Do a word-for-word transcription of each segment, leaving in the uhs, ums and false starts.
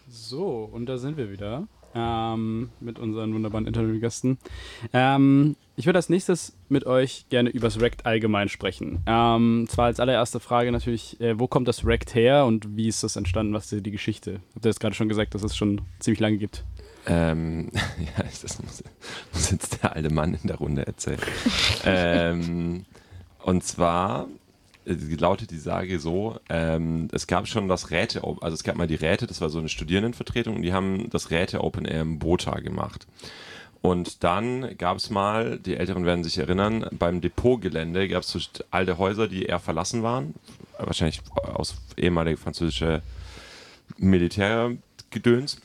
So, und da sind wir wieder ähm, mit unseren wunderbaren Interviewgästen. Ähm, ich würde als nächstes mit euch gerne über das Rect allgemein sprechen. Ähm, zwar als allererste Frage natürlich, äh, wo kommt das Rect her und wie ist das entstanden? Was ist die Geschichte? Habt ihr das gerade schon gesagt, dass es schon ziemlich lange gibt? Ähm, ja, das muss, muss jetzt der alte Mann in der Runde erzählen. ähm, und zwar äh, lautet die Sage so, ähm, es gab schon das Räte, also es gab mal die Räte, das war so eine Studierendenvertretung und die haben das Räte Open Air im Bota gemacht. Und dann gab es mal, die Älteren werden sich erinnern, beim Depotgelände gab es so alte Häuser, die eher verlassen waren, wahrscheinlich aus ehemaliger französischer Militärgedöns.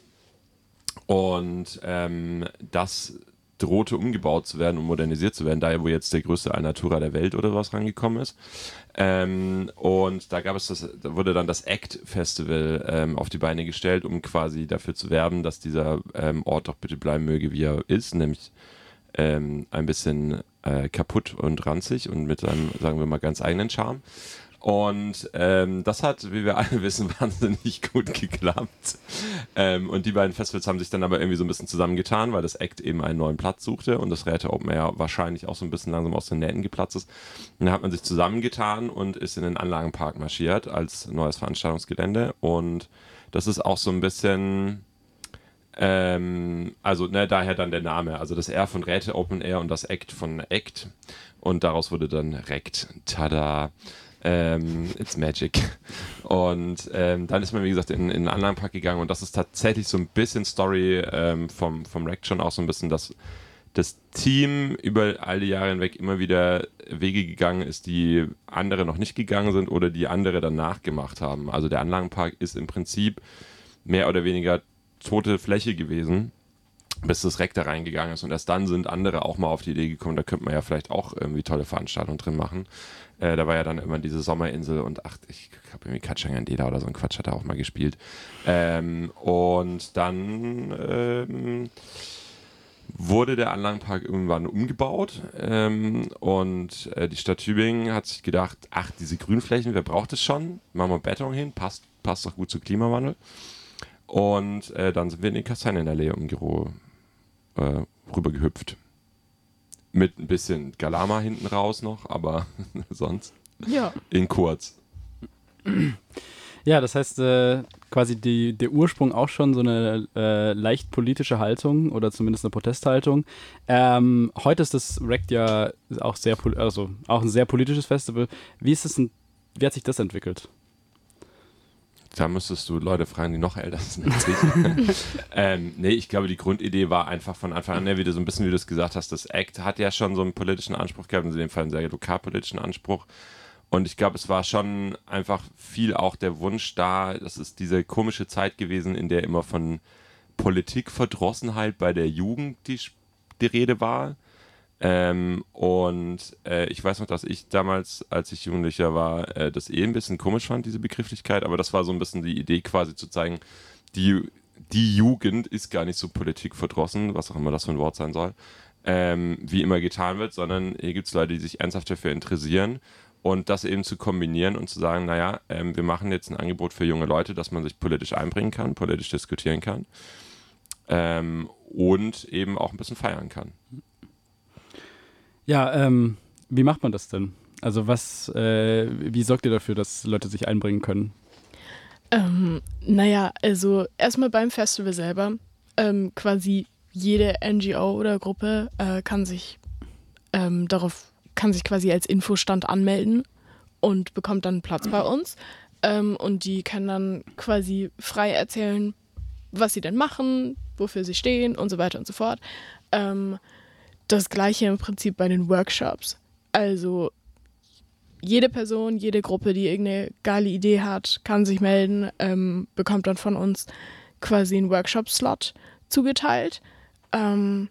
Und ähm, das drohte umgebaut zu werden und modernisiert zu werden, da wo jetzt der größte Alnatura der Welt oder was rangekommen ist. Ähm, und da gab es das, da wurde dann das ACT Festival ähm, auf die Beine gestellt, um quasi dafür zu werben, dass dieser ähm, Ort doch bitte bleiben möge, wie er ist, nämlich ähm, ein bisschen äh, kaputt und ranzig und mit seinem, sagen wir mal, ganz eigenen Charme. Und ähm, das hat, wie wir alle wissen, wahnsinnig gut geklappt. Ähm, und die beiden Festivals haben sich dann aber irgendwie so ein bisschen zusammengetan, weil das ACT eben einen neuen Platz suchte und das Räte Open Air wahrscheinlich auch so ein bisschen langsam aus den Nähten geplatzt ist. Und dann hat man sich zusammengetan und ist in den Anlagenpark marschiert als neues Veranstaltungsgelände. Und das ist auch so ein bisschen... Ähm, also ne, daher dann der Name, also das R von Räte Open Air und das ACT von ACT und daraus wurde dann Rect. Tada! Ähm, it's magic. Und ähm, dann ist man, wie gesagt, in, in den Anlagenpark gegangen und das ist tatsächlich so ein bisschen Story ähm, vom, vom Rect schon auch so ein bisschen, dass das Team über all die Jahre hinweg immer wieder Wege gegangen ist, die andere noch nicht gegangen sind oder die andere danach gemacht haben. Also der Anlagenpark ist im Prinzip mehr oder weniger tote Fläche gewesen, bis das Rect da reingegangen ist und erst dann sind andere auch mal auf die Idee gekommen, da könnte man ja vielleicht auch irgendwie tolle Veranstaltungen drin machen. Äh, da war ja dann immer diese Sommerinsel und ach, ich glaube irgendwie Katschangandela oder so ein Quatsch hat er auch mal gespielt. Ähm, und dann ähm, wurde der Anlagenpark irgendwann umgebaut ähm, und äh, die Stadt Tübingen hat sich gedacht, ach, diese Grünflächen, wer braucht es schon? Machen wir Beton hin, passt, passt doch gut zum Klimawandel. Und äh, dann sind wir in den Kastanienallee um Giro äh, rüber gehüpft. Mit ein bisschen Galama hinten raus noch, aber sonst ja. in kurz. Ja, das heißt äh, quasi die, der Ursprung auch schon so eine äh, leicht politische Haltung oder zumindest eine Protesthaltung. Ähm, heute ist das Rect ja auch sehr, also auch ein sehr politisches Festival. Wie ist es denn, wie hat sich das entwickelt? Da müsstest du Leute fragen, die noch älter sind als ich. ähm, nee, ich glaube, die Grundidee war einfach von Anfang an, ja, wie du so ein bisschen, wie du es gesagt hast, das ACT hat ja schon so einen politischen Anspruch gehabt, in dem Fall einen sehr lokalpolitischen Anspruch. Und ich glaube, es war schon einfach viel auch der Wunsch da, das ist diese komische Zeit gewesen, in der immer von Politikverdrossenheit bei der Jugend die, die Rede war. Ähm, und äh, ich weiß noch, dass ich damals, als ich Jugendlicher war, äh, das eh ein bisschen komisch fand, diese Begrifflichkeit, aber das war so ein bisschen die Idee quasi zu zeigen, die, die Jugend ist gar nicht so politikverdrossen, was auch immer das für ein Wort sein soll, ähm, wie immer getan wird, sondern hier gibt es Leute, die sich ernsthaft dafür interessieren und das eben zu kombinieren und zu sagen, naja, ähm, wir machen jetzt ein Angebot für junge Leute, dass man sich politisch einbringen kann, politisch diskutieren kann ähm, und eben auch ein bisschen feiern kann. Ja, ähm, wie macht man das denn? Also was, äh, wie sorgt ihr dafür, dass Leute sich einbringen können? Ähm, naja, also erstmal beim Festival selber, ähm, quasi jede N G O oder Gruppe äh, kann sich ähm, darauf, kann sich quasi als Infostand anmelden und bekommt dann einen Platz bei uns. Ähm, und die können dann quasi frei erzählen, was sie denn machen, wofür sie stehen und so weiter und so fort. Ähm, Das Gleiche im Prinzip bei den Workshops. Also jede Person, jede Gruppe, die irgendeine geile Idee hat, kann sich melden, ähm, bekommt dann von uns quasi einen Workshop-Slot zugeteilt. Ähm,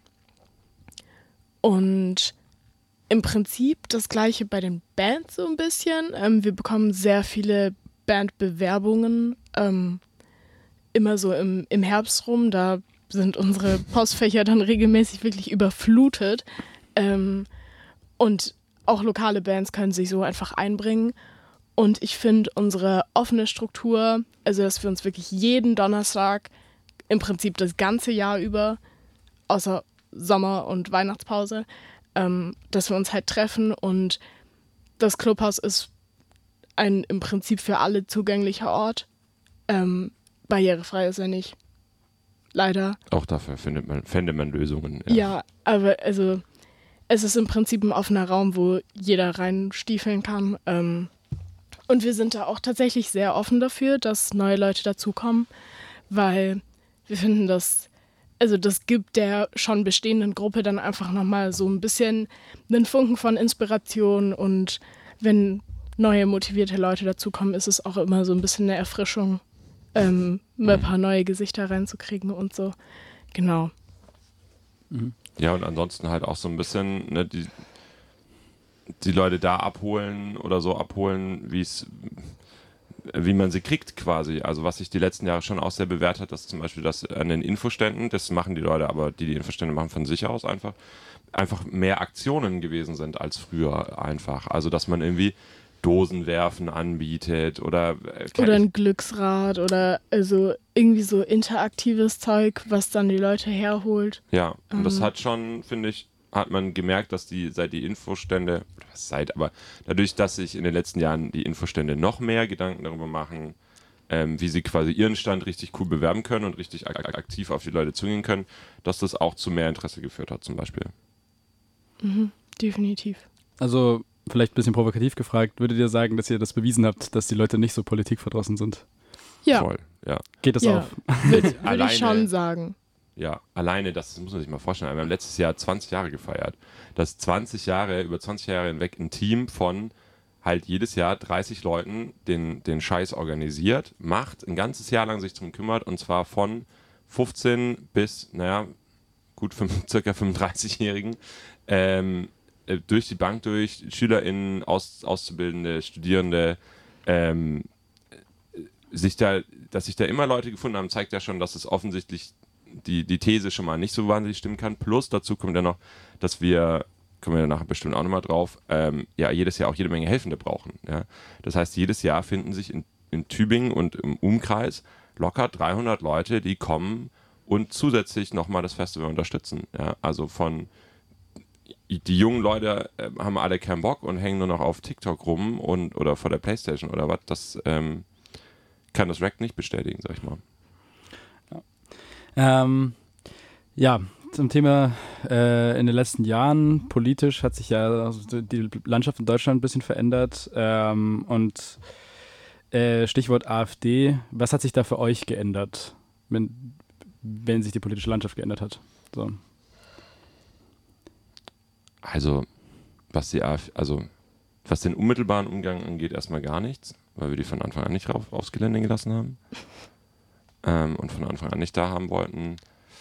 und im Prinzip das Gleiche bei den Bands so ein bisschen. Ähm, wir bekommen sehr viele Bandbewerbungen, ähm, immer so im, im Herbst rum, da sind unsere Postfächer dann regelmäßig wirklich überflutet. Ähm, und auch lokale Bands können sich so einfach einbringen. Und ich finde unsere offene Struktur, also dass wir uns wirklich jeden Donnerstag im Prinzip das ganze Jahr über, außer Sommer- und Weihnachtspause, ähm, dass wir uns halt treffen und das Clubhaus ist ein im Prinzip für alle zugänglicher Ort. Ähm, barrierefrei ist er nicht. Leider. Auch dafür findet man, fände man Lösungen. Ja. ja, aber also es ist im Prinzip ein offener Raum, wo jeder reinstiefeln kann. Ähm, und wir sind da auch tatsächlich sehr offen dafür, dass neue Leute dazukommen, weil wir finden, dass also das gibt der schon bestehenden Gruppe dann einfach nochmal so ein bisschen einen Funken von Inspiration und wenn neue motivierte Leute dazukommen, ist es auch immer so ein bisschen eine Erfrischung, ähm, mal ein paar neue Gesichter reinzukriegen und so. Genau. Ja, und ansonsten halt auch so ein bisschen ne, die, die Leute da abholen oder so abholen, wie es wie man sie kriegt quasi. Also was sich die letzten Jahre schon auch sehr bewährt hat, dass zum Beispiel das an den Infoständen, das machen die Leute, aber die die Infostände machen von sich aus einfach, einfach mehr Aktionen gewesen sind als früher einfach. Also dass man irgendwie Dosenwerfen anbietet oder äh, oder ein Glücksrad oder also irgendwie so interaktives Zeug, was dann die Leute herholt. Ja, und ähm. das hat schon, finde ich, hat man gemerkt, dass die seit die Infostände, oder was seit, aber dadurch, dass sich in den letzten Jahren die Infostände noch mehr Gedanken darüber machen, ähm, wie sie quasi ihren Stand richtig cool bewerben können und richtig ak- aktiv auf die Leute zugehen können, dass das auch zu mehr Interesse geführt hat zum Beispiel. Mhm, definitiv. Also vielleicht ein bisschen provokativ gefragt, würdet ihr sagen, dass ihr das bewiesen habt, dass die Leute nicht so politikverdrossen sind? Ja. Voll, ja. Geht das ja. auf? Würde würd ich schon sagen. Ja, alleine, das, das muss man sich mal vorstellen. Wir haben letztes Jahr zwanzig Jahre gefeiert. Das zwanzig Jahre, über zwanzig Jahre hinweg ein Team von halt jedes Jahr dreißig Leuten den, den Scheiß organisiert, macht, ein ganzes Jahr lang sich drum kümmert und zwar von fünfzehn bis, naja, gut, fünf, circa fünfunddreißig-Jährigen, ähm, durch die Bank durch, SchülerInnen, Aus, Auszubildende, Studierende, ähm, sich da, dass sich da immer Leute gefunden haben, zeigt ja schon, dass es offensichtlich die, die These schon mal nicht so wahnsinnig stimmen kann. Plus dazu kommt ja noch, dass wir, kommen wir nachher bestimmt auch nochmal drauf, ähm, ja, jedes Jahr auch jede Menge Helfende brauchen. Ja? Das heißt, jedes Jahr finden sich in, in Tübingen und im Umkreis locker dreihundert Leute, die kommen und zusätzlich nochmal das Festival unterstützen. Ja? Also von, die jungen Leute äh, haben alle keinen Bock und hängen nur noch auf TikTok rum und oder vor der Playstation oder was, das ähm, kann das Rack nicht bestätigen, sag ich mal. Ähm, ja, zum Thema äh, in den letzten Jahren politisch hat sich ja also die Landschaft in Deutschland ein bisschen verändert ähm, und äh, Stichwort AfD, was hat sich da für euch geändert, wenn, wenn sich die politische Landschaft geändert hat? So. Also, was die AfD, also was den unmittelbaren Umgang angeht, erstmal gar nichts, weil wir die von Anfang an nicht rauf, aufs Gelände gelassen haben. Ähm, und von Anfang an nicht da haben wollten.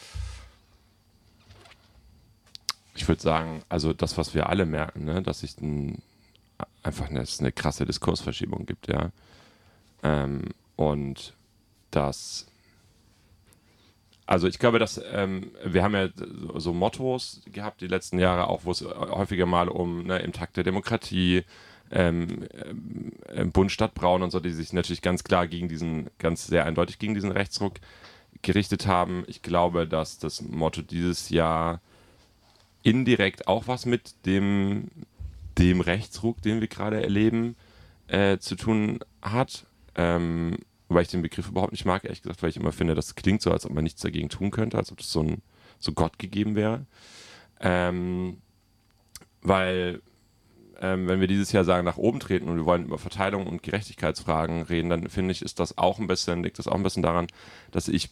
Ich würde sagen, also das, was wir alle merken, ne, dass sich ein, einfach eine, eine krasse Diskursverschiebung gibt, ja. Ähm, und dass, also ich glaube, dass ähm, wir haben ja so, so Mottos gehabt die letzten Jahre auch, wo es häufiger mal um ne, im Takt der Demokratie, Ähm, ähm, Bund, Stadt, Braun und so, die sich natürlich ganz klar gegen diesen, ganz sehr eindeutig gegen diesen Rechtsruck gerichtet haben. Ich glaube, dass das Motto dieses Jahr indirekt auch was mit dem, dem Rechtsruck, den wir gerade erleben, äh, zu tun hat. Ähm, weil ich den Begriff überhaupt nicht mag, ehrlich gesagt, weil ich immer finde, das klingt so, als ob man nichts dagegen tun könnte, als ob das so, ein, so Gott gegeben wäre. Ähm, weil Ähm, wenn wir dieses Jahr sagen, nach oben treten und wir wollen über Verteilung und Gerechtigkeitsfragen reden, dann finde ich, ist das auch ein bisschen, liegt das auch ein bisschen daran, dass ich,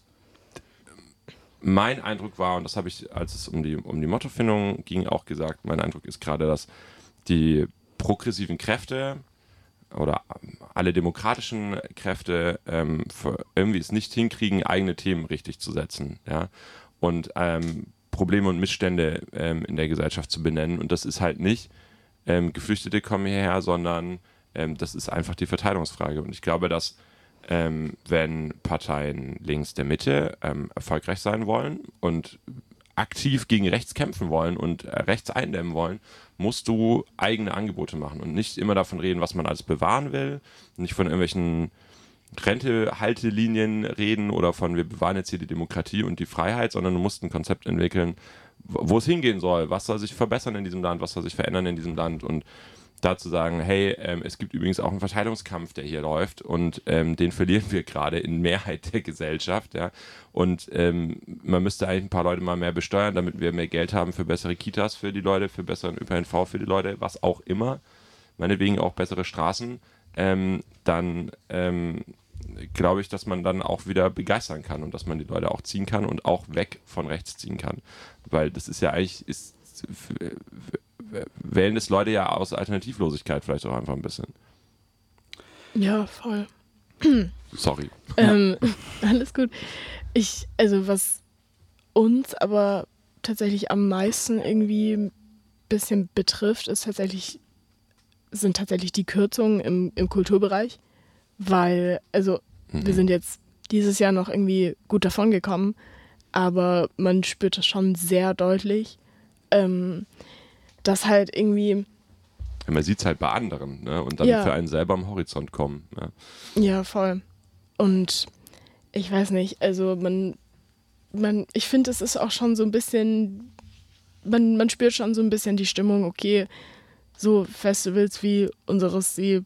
mein Eindruck war, und das habe ich, als es um die, um die Mottofindung ging, auch gesagt, mein Eindruck ist gerade, dass die progressiven Kräfte oder alle demokratischen Kräfte ähm, irgendwie es nicht hinkriegen, eigene Themen richtig zu setzen, ja, und ähm, Probleme und Missstände ähm, in der Gesellschaft zu benennen. Und das ist halt nicht Ähm, Geflüchtete kommen hierher, sondern ähm, das ist einfach die Verteilungsfrage. Und ich glaube, dass ähm, wenn Parteien links der Mitte ähm, erfolgreich sein wollen und aktiv gegen rechts kämpfen wollen und äh, rechts eindämmen wollen, musst du eigene Angebote machen und nicht immer davon reden, was man alles bewahren will, nicht von irgendwelchen Rente-Haltelinien reden oder von wir bewahren jetzt hier die Demokratie und die Freiheit, sondern du musst ein Konzept entwickeln, wo es hingehen soll, was soll sich verbessern in diesem Land, was soll sich verändern in diesem Land und dazu sagen, hey, ähm, es gibt übrigens auch einen Verteilungskampf, der hier läuft und ähm, den verlieren wir gerade in Mehrheit der Gesellschaft, ja, und ähm, man müsste eigentlich ein paar Leute mal mehr besteuern, damit wir mehr Geld haben für bessere Kitas für die Leute, für besseren Ö P N V für die Leute, was auch immer, meinetwegen auch bessere Straßen, ähm, dann ähm, glaube ich, dass man dann auch wieder begeistern kann und dass man die Leute auch ziehen kann und auch weg von rechts ziehen kann, weil das ist ja eigentlich, ist wählen das Leute ja aus Alternativlosigkeit vielleicht auch einfach ein bisschen. Ja, voll. Sorry. Ähm, alles gut. Ich, also was uns aber tatsächlich am meisten irgendwie ein bisschen betrifft, ist tatsächlich, sind tatsächlich die Kürzungen im, im Kulturbereich, weil, also Mhm. wir sind jetzt dieses Jahr noch irgendwie gut davon gekommen, aber man spürt das schon sehr deutlich, ähm, dass halt irgendwie, Ja, man sieht es halt bei anderen, ne? Und dann Ja. für einen selber am Horizont kommen. Ja. ja, voll. Und ich weiß nicht, also man, man, ich finde, es ist auch schon so ein bisschen, man, man spürt schon so ein bisschen die Stimmung, okay, so Festivals wie unseres, die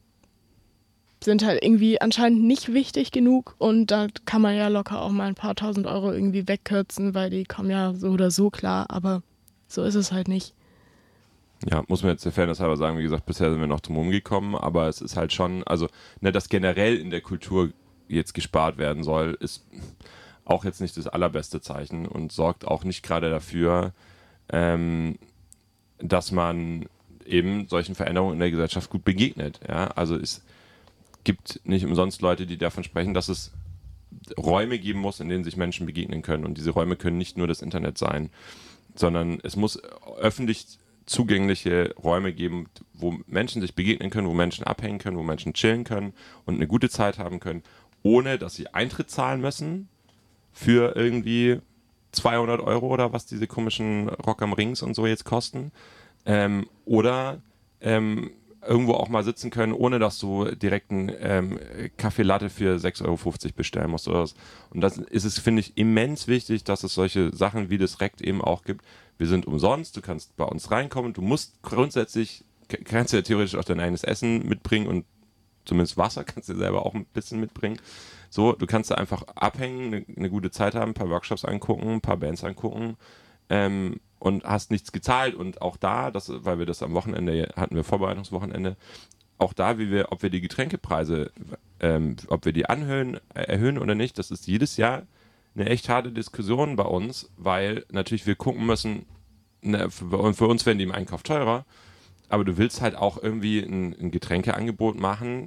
sind halt irgendwie anscheinend nicht wichtig genug und da kann man ja locker auch mal ein paar tausend Euro irgendwie wegkürzen, weil die kommen ja so oder so klar, aber so ist es halt nicht. Ja, muss man jetzt der Fairness halber sagen, wie gesagt, bisher sind wir noch drum rumgekommen, aber es ist halt schon, also, ne, dass generell in der Kultur jetzt gespart werden soll, ist auch jetzt nicht das allerbeste Zeichen und sorgt auch nicht gerade dafür, ähm, dass man eben solchen Veränderungen in der Gesellschaft gut begegnet. Ja? Also es gibt nicht umsonst Leute, die davon sprechen, dass es Räume geben muss, in denen sich Menschen begegnen können. Und diese Räume können nicht nur das Internet sein, sondern es muss öffentlich zugängliche Räume geben, wo Menschen sich begegnen können, wo Menschen abhängen können, wo Menschen chillen können und eine gute Zeit haben können, ohne dass sie Eintritt zahlen müssen für irgendwie zweihundert Euro oder was diese komischen Rock am Rings und so jetzt kosten. Ähm, oder ähm, irgendwo auch mal sitzen können, ohne dass du direkt einen ähm, Kaffee Latte für sechs Euro fünfzig bestellen musst oder was. Und das ist es, finde ich, immens wichtig, dass es solche Sachen wie das Rekt eben auch gibt. Wir sind umsonst, du kannst bei uns reinkommen, du musst grundsätzlich, kannst ja theoretisch auch dein eigenes Essen mitbringen und zumindest Wasser kannst du selber auch ein bisschen mitbringen. So, du kannst da einfach abhängen, eine, eine gute Zeit haben, ein paar Workshops angucken, ein paar Bands angucken ähm, und hast nichts gezahlt. Und auch da, das, weil wir das am Wochenende hatten, wir Vorbereitungswochenende, auch da, wie wir, ob wir die Getränkepreise, ähm, ob wir die anhöhen, äh, erhöhen oder nicht, das ist jedes Jahr eine echt harte Diskussion bei uns, weil natürlich wir gucken müssen, ne, für, für uns werden die im Einkauf teurer, aber du willst halt auch irgendwie ein, ein Getränkeangebot machen,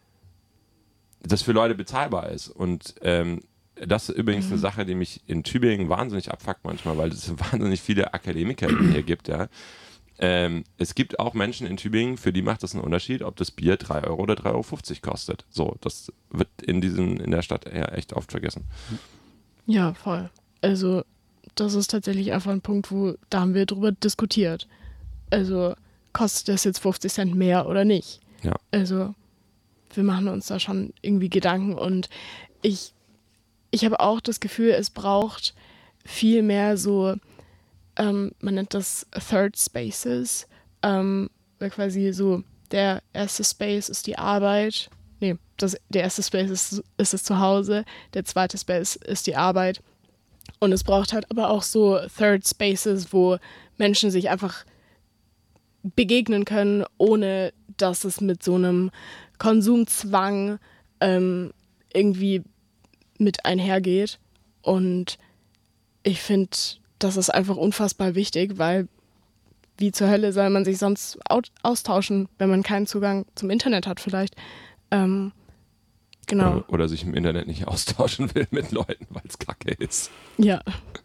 das für Leute bezahlbar ist. Und ähm, das ist übrigens eine Sache, die mich in Tübingen wahnsinnig abfuckt manchmal, weil es wahnsinnig viele Akademiker hier gibt, ja. Ähm, es gibt auch Menschen in Tübingen, für die macht das einen Unterschied, ob das Bier drei Euro oder drei Euro fünfzig kostet. So, das wird in diesen, in der Stadt eher echt oft vergessen. Ja, voll. Also das ist tatsächlich einfach ein Punkt, wo da haben wir drüber diskutiert. Also kostet das jetzt fünfzig Cent mehr oder nicht? Ja. Also wir machen uns da schon irgendwie Gedanken und ich, ich habe auch das Gefühl, es braucht viel mehr so, ähm, man nennt das Third Spaces, ähm, weil quasi so der erste Space ist die Arbeit, nee, das, der erste Space ist, ist das Zuhause, der zweite Space ist die Arbeit und es braucht halt aber auch so Third Spaces, wo Menschen sich einfach begegnen können, ohne dass es mit so einem Konsumzwang ähm, irgendwie mit einhergeht. Und ich finde, das ist einfach unfassbar wichtig, weil wie zur Hölle soll man sich sonst out- austauschen, wenn man keinen Zugang zum Internet hat vielleicht. Ähm, genau. Oder, oder sich im Internet nicht austauschen will mit Leuten, weil es kacke ist. Ja.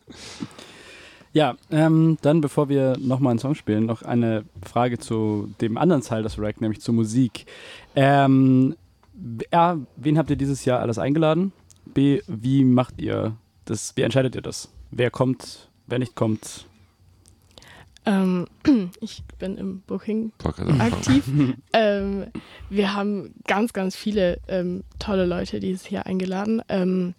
Ja, ähm, dann bevor wir nochmal einen Song spielen, noch eine Frage zu dem anderen Teil des Rack, nämlich zur Musik. Ähm, A, wen habt ihr dieses Jahr alles eingeladen? B, wie macht ihr das, wie entscheidet ihr das? Wer kommt, wer nicht kommt? Ähm, ich bin im Booking Wollte gerade sagen. aktiv. ähm, wir haben ganz, ganz viele ähm, tolle Leute dieses Jahr eingeladen. Ähm,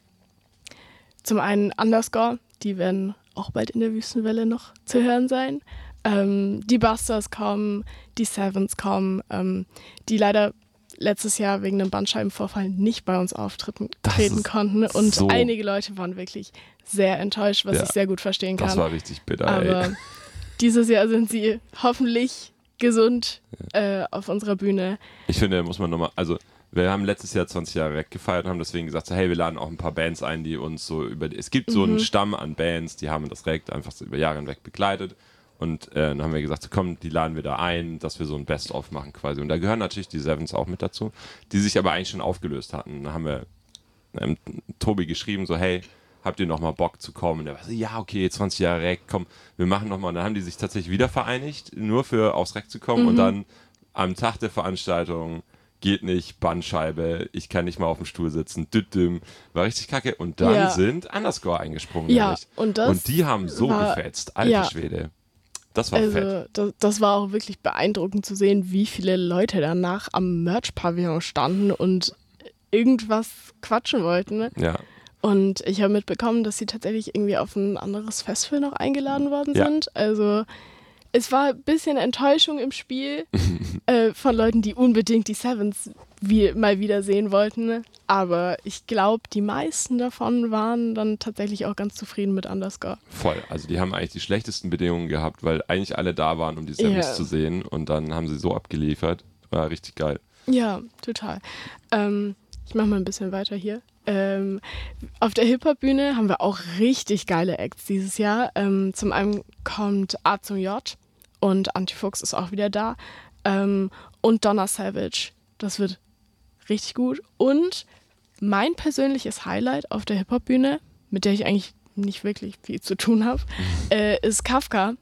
zum einen Underscore, die werden auch bald in der Wüstenwelle noch zu hören sein. Ähm, die Busters kommen, die Sevens kommen, ähm, die leider letztes Jahr wegen einem Bandscheibenvorfall nicht bei uns auftreten Das treten ist konnten. Und so- einige Leute waren wirklich sehr enttäuscht, was Ja, ich sehr gut verstehen kann. Das war richtig bitter, ey. Aber dieses Jahr sind sie hoffentlich gesund äh, auf unserer Bühne. Ich finde, muss man nochmal, also wir haben letztes Jahr zwanzig Jahre Rec gefeiert und haben deswegen gesagt, so, hey, wir laden auch ein paar Bands ein, die uns so über, die, es gibt so einen Stamm an Bands, die haben das Rec einfach so über Jahre hinweg begleitet und äh, dann haben wir gesagt, so, komm, die laden wir da ein, dass wir so ein Best-of machen quasi und da gehören natürlich die Sevens auch mit dazu, die sich aber eigentlich schon aufgelöst hatten. Da haben wir ähm, Tobi geschrieben, so, hey, habt ihr nochmal Bock zu kommen? Und der war so, ja, okay, zwanzig Jahre Rec, komm, wir machen nochmal. Und dann haben die sich tatsächlich wieder vereinigt, nur für aufs Rec zu kommen. Mhm. Und dann am Tag der Veranstaltung, geht nicht, Bandscheibe, ich kann nicht mal auf dem Stuhl sitzen, düdüm, war richtig kacke. Und dann Ja. sind Underscore eingesprungen. Ja, nämlich. und das und die haben so war- gefetzt, alter ja. Schwede. Das war fett. Also das, das war auch wirklich beeindruckend zu sehen, wie viele Leute danach am Merch-Pavillon standen und irgendwas quatschen wollten. Ja, Und ich habe mitbekommen, dass sie tatsächlich irgendwie auf ein anderes Festival noch eingeladen worden Ja. sind. Also es war ein bisschen Enttäuschung im Spiel äh, von Leuten, die unbedingt die Sevens wie, mal wieder sehen wollten. Aber ich glaube, die meisten davon waren dann tatsächlich auch ganz zufrieden mit Underscore. voll. Also die haben eigentlich die schlechtesten Bedingungen gehabt, weil eigentlich alle da waren, um die Sevens Ja. zu sehen. Und dann haben sie so abgeliefert. War richtig geil. Ja, total. Ähm, ich mache mal ein bisschen weiter hier. Ähm, auf der Hip-Hop-Bühne haben wir auch richtig geile Acts dieses Jahr. Ähm, zum einen kommt A zum J und Antifuchs ist auch wieder da. Ähm, und Donna Savage. Das wird richtig gut. Und mein persönliches Highlight auf der Hip-Hop-Bühne, mit der ich eigentlich nicht wirklich viel zu tun habe, äh, ist Kafka.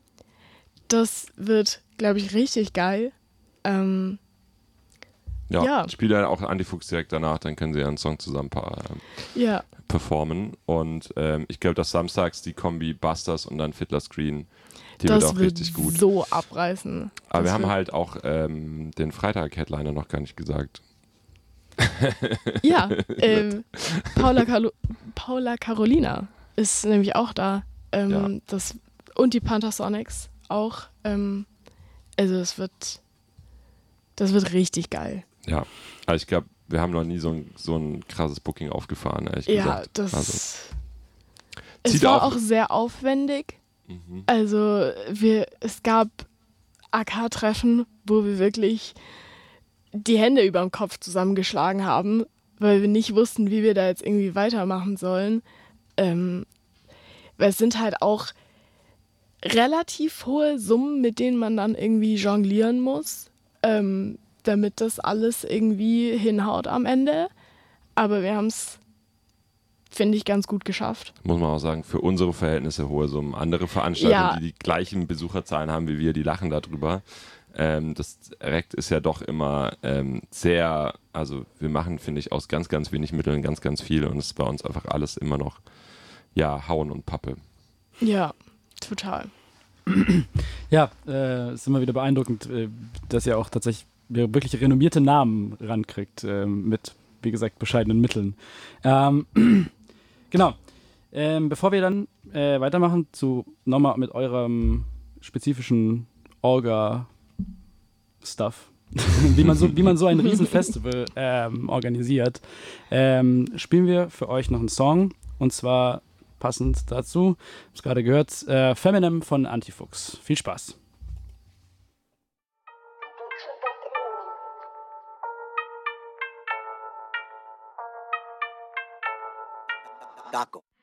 Das wird, glaube ich, richtig geil. Ähm, Ja, Ja. spielt ja auch Antifuchs direkt danach, dann können sie ja einen Song zusammen pa- ähm, ja. performen. Und ähm, ich glaube, dass samstags die Kombi Busters und dann Fiddler Screen, die das wird auch wird richtig gut. so abreißen. Aber Das wir haben wird- halt auch ähm, den Freitag-Headliner noch gar nicht gesagt. Ja, ähm, Paula, Carlo- Paula Carolina ist nämlich auch da. Ähm, Ja. das, und die Panthersonics auch. Ähm, also es wird, das wird richtig geil. Ja, also ich glaube, wir haben noch nie so ein, so ein krasses Booking aufgefahren, ehrlich Ja, gesagt. das. Also, es zieht war auch- auch sehr aufwendig. mhm. Also wir, es gab A K-Treffen, wo wir wirklich die Hände über dem Kopf zusammengeschlagen haben, weil wir nicht wussten, wie wir da jetzt irgendwie weitermachen sollen. Ähm, weil es sind halt auch relativ hohe Summen, mit denen man dann irgendwie jonglieren muss, ähm, damit das alles irgendwie hinhaut am Ende. Aber wir haben es, finde ich, ganz gut geschafft. Muss man auch sagen, für unsere Verhältnisse hohe Summen. Andere Veranstaltungen, Ja. die die gleichen Besucherzahlen haben wie wir, die lachen darüber. Ähm, das Rect ist ja doch immer ähm, sehr, also wir machen, finde ich, aus ganz, ganz wenig Mitteln ganz, ganz viel und es ist bei uns einfach alles immer noch, ja, Hauen und Pappe. Ja, total. Ja, äh, ist immer wieder beeindruckend, äh, dass ihr auch tatsächlich wirklich renommierte Namen rankriegt, äh, mit, wie gesagt, bescheidenen Mitteln. Ähm, genau. Ähm, bevor wir dann äh, weitermachen, zu nochmal mit eurem spezifischen Orga-Stuff, wie, man so, wie man so ein Riesenfestival ähm, organisiert, ähm, spielen wir für euch noch einen Song, und zwar passend dazu, ich hab's gerade gehört, äh, Feminem von Antifuchs. Viel Spaß. Taco.